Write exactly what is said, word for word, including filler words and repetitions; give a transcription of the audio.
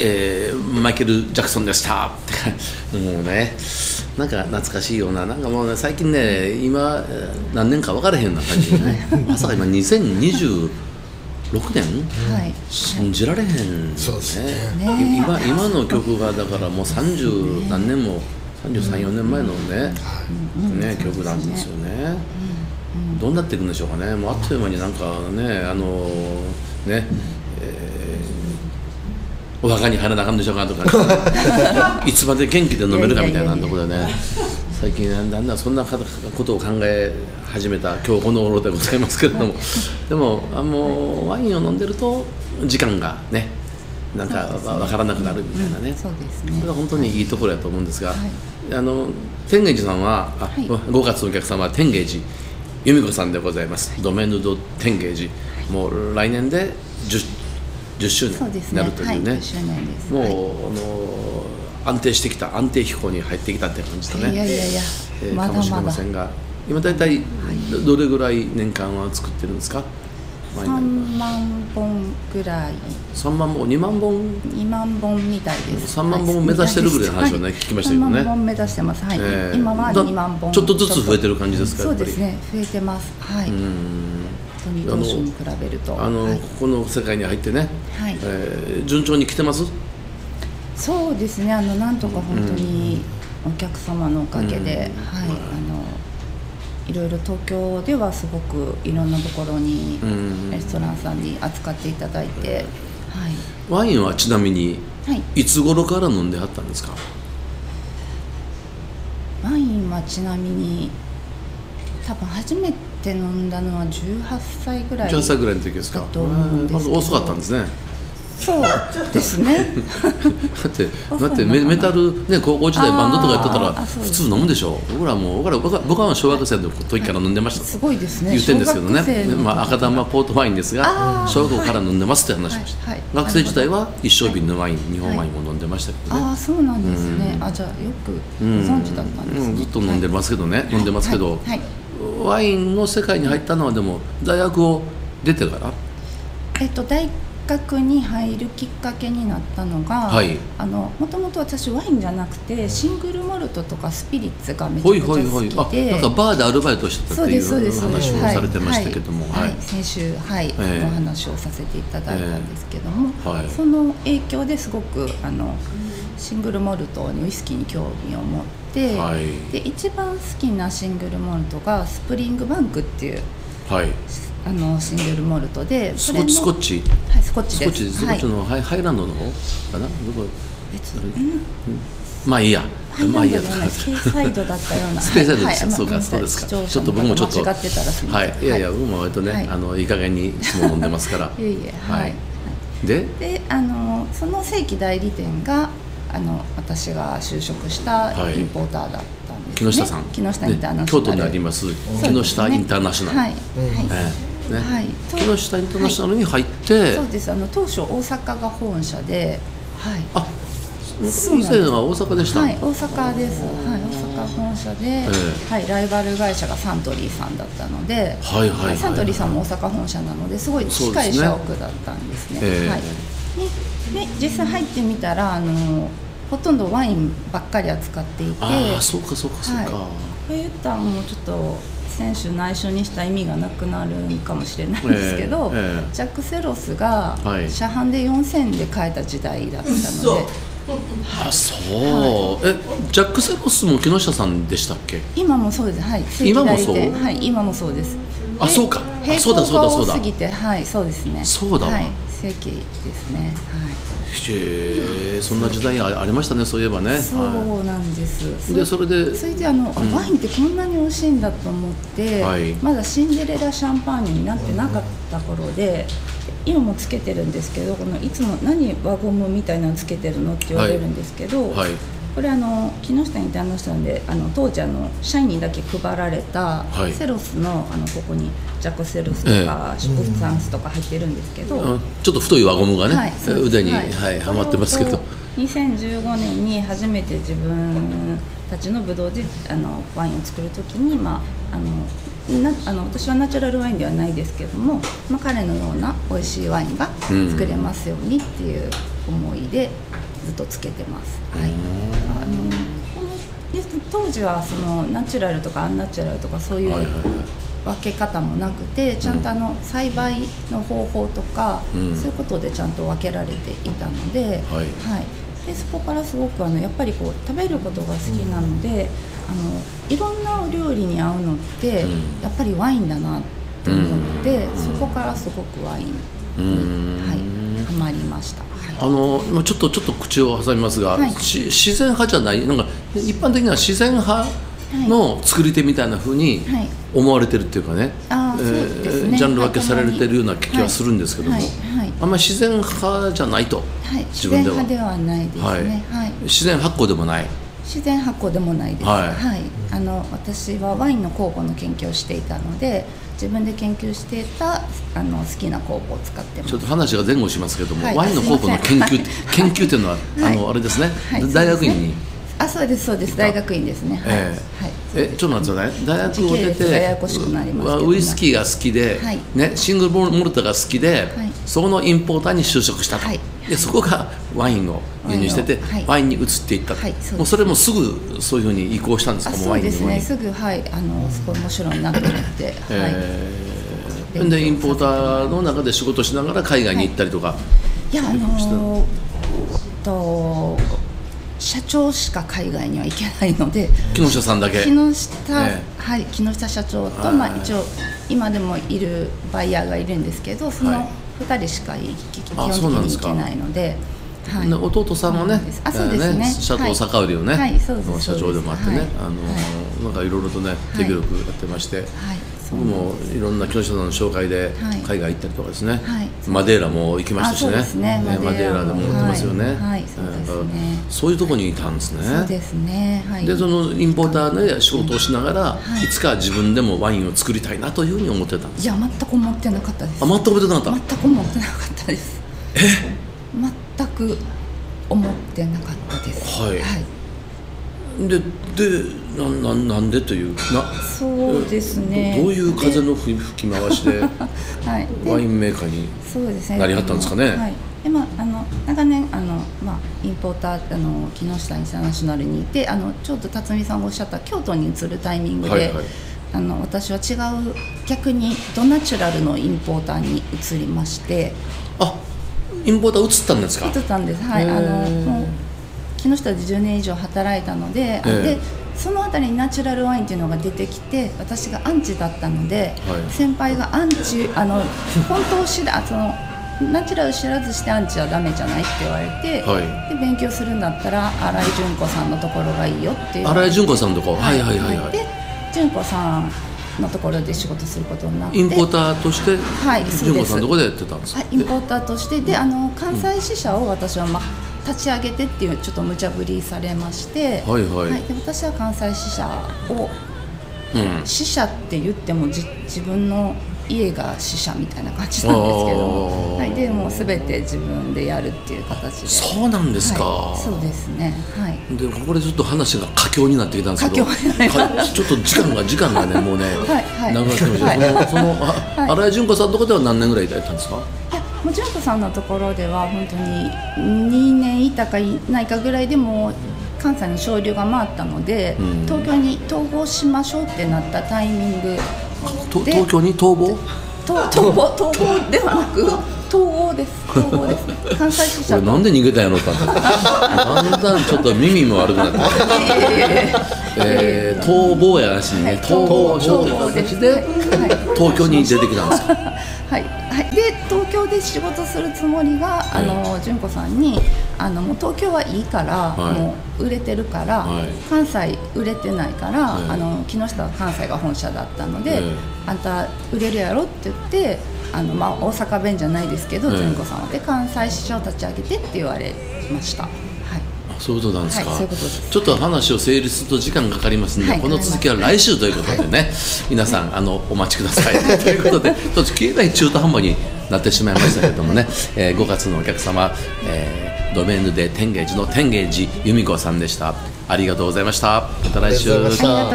えー、マイケル・ジャクソンでしたってもうね、なんか懐かしいような、なんかもう、ね、最近ね、今何年か分からへんような感じでねまさか今にせんにじゅうろくねん、はい、信じられへん、ね、そうですね。今, 今の曲がだからもうさんじゅう何年もさんじゅうさん、よねんまえのね、うんね、曲なんですよね、うんうん、どうなっていくんでしょうかね。もうあっという間になんかね、あのね、えー、お墓に入らなあかんでしょうかとか、ね、いつまで元気で飲めるかみたいなところでね、最近だんだんそんなことを考え始めた今日この頃でございますけれどもでもあのワインを飲んでると時間がね、なんか分からなくなるみたいなね、そうですね、それは本当にいいところだと思うんですが、はい、あの天芸寺さんは、あ、はい、ごがつのお客様は天芸寺由美子さんでございます、はい、ドメヌ・ド・天芸寺、はい、もう来年で 10, じゅっしゅうねんになるというね、もう、はい、あの安定してきた、安定飛行に入ってきたって感じだね、いやいやいや、えー、まだまだかもしれませんが、今大体、はい、どれぐらい年間は作ってるんですか。 さんまんぼんぐらい。 さんまんぼん、にまんぼん、 にまんぼんみたいです。 さんまんぼんを目指してるぐらいの話をね、はい、聞きましたけどね。 さんまんぼん目指してます。はい。えー、今はにまんぼん。 ちょっとずつ増えてる感じですか。 そうですね。増えてます。はい。うん。本当に当初に比べると。 あの、はい、この世界に入ってね、はい、えー、順調に来てます。 そうですね。あのなんとか本当にお客様のおかげで、うん、はい、あの。いろいろ東京ではすごくいろんなところにレストランさんに扱っていただいて、はい、 ワインはちなみにいつ頃から飲んではったんですか。 ワインはちなみに多分初めて飲んだのはじゅうはっさいぐらいじゅうはっさいぐらいの時ですか。まず遅かったんですね。 そうですねだってだってメ、メタル、ね、高校時代バンドとかやってたら普通飲むでしょ。僕らも僕ら僕は小学生の時から飲んでました、はい、 すごいですね。 言ってるんですけどね、まあ、赤玉ポートワインですが小学校から飲んでますって話をして、はいはい、学生時代は一升瓶のワイン、はい、日本ワインも飲んでましたけどね、 ああそうなんですね、うん、あじゃあよくご存知だったんですね、 うんうん、ずっと飲んでますけどね、はい、飲んでますけど、はいはい、ワインの世界に入ったのはでも大学を出てからえっと大学に入るきっかけになったのが、はい、あのもともと私ワインじゃなくてシングルモルトとかスピリッツがめちゃくちゃ好きで、ほいほいほい、あ、なんかバーでアルバイトしてたっていう話をされてましたけども、はいはいはい、先週、はい、えー、お話をさせていただいたんですけども、えーはい、その影響ですごくあのシングルモルトにウイスキーに興味を持って、はい、で一番好きなシングルモルトがスプリングバンクっていう、はい、あのシングルモルトで、 スコッチ、スコッチ、 はい、スコッチです。 スコッチ、スコッチのハイ、ハイランドの方かな、どこ、別に、うん、まあいいや、まあいいや、 スペーサイドだったような、 スペーサイドでした、そうか、そうですか。ちょっと僕もちょっと間違ってたらすみません。 はい、いやいや、僕も割とね、はい、あのいい加減にいつも飲んでますから。 いえいえ、はい。はい、 で、 で、あのその正規代理店があの私が就職したインポーターだったんですね。 木下さん、 木下インターナショナル、 京都にあります木下インターナショナル。はい。はい。ね、はい、木下インターナショナルに入って、はい、そうです。あの当初大阪が本社で、はい、 あ、以前は大阪でした。 はい、大阪です。はい、大阪本社で、えー、はい、ライバル会社がサントリーさんだったので、はいはいはい、サントリーさんも大阪本社なのですごい近い社屋だったんですね。えー、はい。で、実際入ってみたらあのほとんどワインばっかり扱っていて、 ああ、そうかそうかそうか。はい、こういったもうちょっと選手内緒にした意味がなくなるかもしれないんですけど、えーえー、ジャック・セロスが車販でよんせんえんで買えた時代だったので、はい、 あ、そう、はい、えジャック・セロスも木下さんでしたっけ。 今もそうです、はい、 今もそう、 はい、今もそうです。 あ、そうか、 並行が多すぎて、はい、そうですね、 そうだわ、はい、 正規ですね、はい、 へえ、そんな時代ありましたね、そういえばね。 そうなんです、 はい、でそれでそれであの、うん、ワインってこんなに美味しいんだと思って、はい、まだシンデレラシャンパーニュになってなかった頃で、今もつけてるんですけど、このいつも何輪ゴムみたいなのつけてるのって言われるんですけど、はいはい、これあの木下インターナショナルであの当時あの社員にだけ配られた、はい、セロスのあのここにジャック・セロスとか、ええ、シュプツァンスとか入ってるんですけど、うん、 ちょっと太い輪ゴムがね、はい、腕に、はいはい、はまってますけど、 にせんじゅうごねんに初めて自分たちのブドウであのワインを作るときに、まあ、あのなあの私はナチュラルワインではないですけども、まあ、彼のような美味しいワインが作れますようにっていう思いでずっとつけてます。はい、あのこの当時はそのナチュラルとかアンナチュラルとかそういう分け方もなくて、ちゃんとあの栽培の方法とか、うん、そういうことでちゃんと分けられていたので、はいはい、でそこからすごくあのやっぱりこう食べることが好きなので、うん、あのいろんなお料理に合うのって、うん、やっぱりワインだなって思って、うん、そこからすごくワインに、はい、ハマりました。 あのちょっとちょっと口を挟みますが、はい、自然派じゃないなんか一般的には自然派の作り手みたいな風に思われてるっていうかね、はい、えーね、ジャンル分けされてるような気はするんですけども、はいはいはい、あんまり自然派じゃないと、はい、 自分では自然派ではないですね、はいはい、 自然発酵でもない自然発酵でもないです、はいはい、あの私はワインの酵母の研究をしていたので自分で研究していたあの好きな酵母を使ってます。 ちょっと話が前後しますけども、はい、ワインの酵母の研究、はい、研究っていうのは、はい、あのあれですね、はい、大学院に、 あ、そうですそうです大学院ですね、 えーはい、えちょっと待ってくださいね、大学を出てややこしくなりますけど、 ウイスキーが好きで、はいね、シングルモルトが好きで、はい、そこのインポーターに就職したと、はい、でそこがワインを輸入しててワイン、はい、ワインに移っていったと、はい、そもうそれもすぐそういうふうに移行したんですか？ そうですね、すぐ、はい、あのすごい面白いなと思って、えーはいでインポーターの中で仕事しながら海外に行ったりとか、はい、 いやあのー、と社長しか海外には行けないので木下さんだけ木下、えーはい、木下社長と、まあ、一応今でもいるバイヤーがいるんですけどそのふたりしか基本的に行けないので、 はい、弟さんもね、 あ、そうですね、 シャトー坂売りをね、 はい、そうです、 社長でもあってね、はい、あの、はい、なんかいろいろとね手広くやってまして、はい、僕もいろんな木下さんの紹介で海外行ったりとかですね、はい、マデーラも行きましたしね、 そうですね、 マデーラでも売ってますよね、はいはい、そうですね、 そういうところにいたんですね。 そうですね、はい、 でそのインポーターで仕事をしながら、はい、いつか自分でもワインを作りたいなというふうに思ってたんです。 いや全く思ってなかったです。 あ、全く思ってなかった。 全く思ってなかったです。 え全く思ってなかったです。 はい、はい、ででなななんでというなそうですね、 どういう風の吹き回しで、はい、ワインメーカーになりはったんですかね。はい、 でまあ、あの長年あの、まあ、インポーターあの木下インターナショナルにいてあのちょうど辰巳さんがおっしゃった京都に移るタイミングで、はいはい、あの私は違う逆にドナチュラルのインポーターに移りまして。 あ、インポーター移ったんですか？ 移ったんです、はい、あのもう木下でじゅうねん以上働いたので、でそのあたりにナチュラルワインっていうのが出てきて私がアンチだったので、はい、先輩がアンチあの本当を知らそのナチュラル知らずしてアンチはダメじゃないって言われて、はい、で勉強するんだったら新井純子さんのところがいいよっていう。 新井純子さんのところ、はいはいはいはい。 で純子さんのところで仕事することになって、 インポーターとして、はい、純子さんのところでやってたんですか？ はい、インポーターとしてであの関西支社を私は、まあ、立ち上げてっていうちょっと無茶ぶりされまして、はいはいはい、で私は関西支社を、うん、支社って言ってもじ自分の家が支社みたいな感じなんですけども、はい、でもう全て自分でやるっていう形で。 そうなんですか、 はい、そうですね、はい、 でここでちょっと話が佳境になってきたんですけど、ちょっと時間が時間がねもうね、はいはい、長くなってきました、はい、そのその、はい、新井純子さんのところでは何年ぐらいいたんですか？ いやもう純子さんのところでは本当ににねんいたかいないかぐらいでも関西に潮流が回ったので、うん、東京に統合しましょうってなったタイミングで、 東京に統合統合統合ではなく統合です統合です関西支社となんで逃げたんやろったんだだんだんちょっと耳も悪くなってえー、逃亡やなしにね、はい、統合しようという形で、はい、東京に出てきたんですか？ はい、はい、で東京で仕事するつもりが、はい、あの純子さんにあのもう東京はいいから、はい、もう売れてるから、はい、関西売れてないから、はい、あの木下は関西が本社だったので、はい、あんた売れるやろって言ってあの、まあ、大阪弁じゃないですけど、はい、純子さんはで関西支社を立ち上げてって言われました。 そういうことなんですか、 はい、そういうことです。 ちょっと話を整理すると時間がかかりますので、はい、この続きは来週ということでね、はい、皆さんあのお待ちくださいということでちょっと経済中途半端になってしまいましたけれどもね、えー、ごがつのお客様、えー、ドメーヌで天芸寺の天芸寺由美子さんでした。ありがとうございました。また来週。